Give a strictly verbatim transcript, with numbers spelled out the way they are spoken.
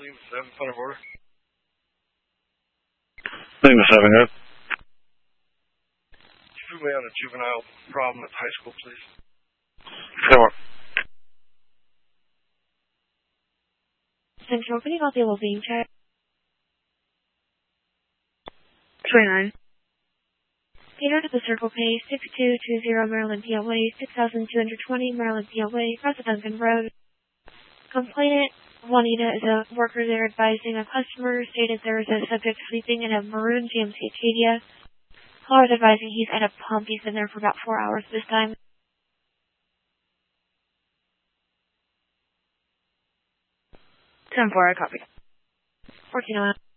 please. Seven point of order. Thing to seven, good. Put me on a juvenile problem at the high school, please. Sure. Central, can you help you well-being check? twenty-nine. Peter to the Circle K, six two two zero Maryland P L A, six thousand two hundred twenty Maryland P L A, across the Duncan Road. Complainant Juanita is a worker there advising a customer stated there is a subject sleeping in a maroon G M C Acadia. Caller is advising he's at a pump. He's been there for about four hours this time. ten four, I copy. fourteen oh one.